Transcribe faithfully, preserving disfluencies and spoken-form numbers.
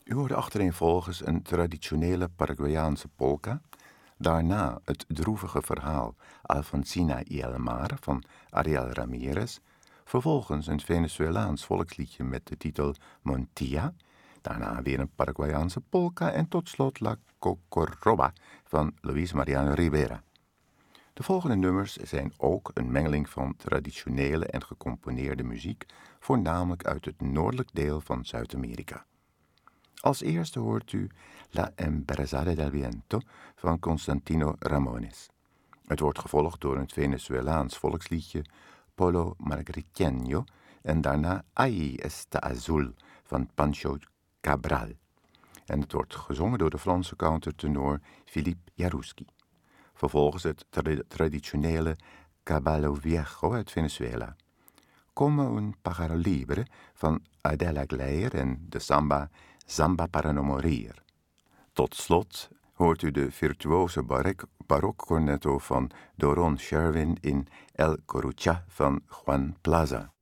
U hoorde achtereenvolgens een traditionele Paraguayaanse polka, daarna het droevige verhaal Alfonsina y el Mar van Ariel Ramirez, vervolgens een Venezolaans volksliedje met de titel Montilla, daarna weer een Paraguayaanse polka en tot slot La Cocoroba van Luis Mariano Rivera. De volgende nummers zijn ook een mengeling van traditionele en gecomponeerde muziek, voornamelijk uit het noordelijk deel van Zuid-Amerika. Als eerste hoort u La Embarazada del Viento van Constantino Ramones. Het wordt gevolgd door een Venezolaans volksliedje Polo Margariteño en daarna Ahí está Azul van Pancho Cabral. En het wordt gezongen door de Franse countertenor Philippe Jarouski. Vervolgens het tra- traditionele Caballo Viejo uit Venezuela. Como un pájaro libre van Adela Gleier en de samba Samba para no morir. Tot slot hoort u de virtuose barokcornetto van Doron Sherwin in El Corucha van Juan Plaza.